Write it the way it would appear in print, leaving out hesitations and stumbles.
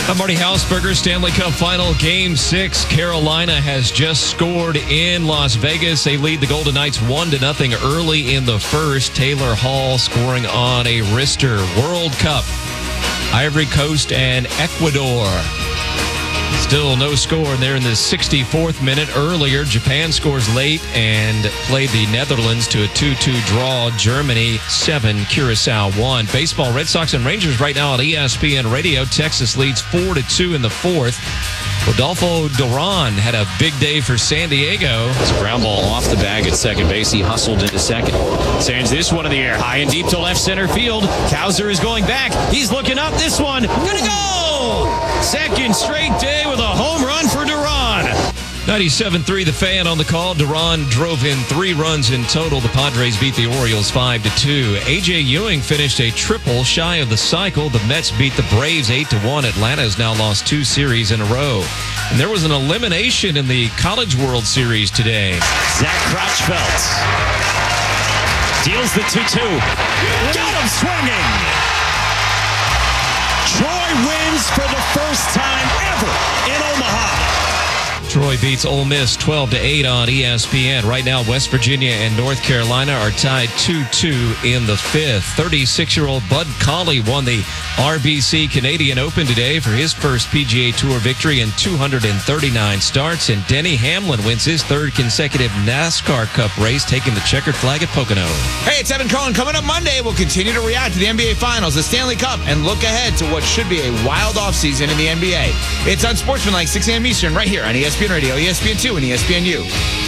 I'm Marty Hausberger. Stanley Cup Final Game 6. Carolina has just scored in Las Vegas. They lead the Golden Knights 1-0 early in the first. Taylor Hall scoring on a wrister. World Cup. Ivory Coast and Ecuador. Still no score. They're in the 64th minute. Earlier, Japan scores late and played the Netherlands to a 2-2 draw. Germany 7, Curacao 1. Baseball, Red Sox and Rangers right now on ESPN Radio. Texas leads 4-2 in the fourth. Rodolfo Duran had a big day for San Diego. It's a ground ball off the bag at second base. He hustled into second. Sends this one in the air. High and deep to left center field. Kowser is going back. He's looking up. This one. Gonna go! Second straight day with a home run for Duran. 97.3 The Fan on the call. Duran drove in 3 runs in total. The Padres beat the Orioles 5-2. A.J. Ewing finished a triple shy of the cycle. The Mets beat the Braves 8-1. Atlanta has now lost 2 series in a row. And there was an elimination in the College World Series today. Zach Crotchfeld deals the 2-2. Got him swinging. Troy wins for the first time ever in Omaha. Troy beats Ole Miss 12-8 on ESPN. Right now, West Virginia and North Carolina are tied 2-2 in the fifth. 36-year-old Bud Colley won the RBC Canadian Open today for his first PGA Tour victory in 239 starts. And Denny Hamlin wins his 3rd consecutive NASCAR Cup race, taking the checkered flag at Pocono. Hey, it's Evan Cohen. Coming up Monday, we'll continue to react to the NBA Finals, the Stanley Cup, and look ahead to what should be a wild offseason in the NBA. It's on Sportsmanlike, 6 a.m. Eastern, right here on ESPN Radio, ESPN2, and ESPNU.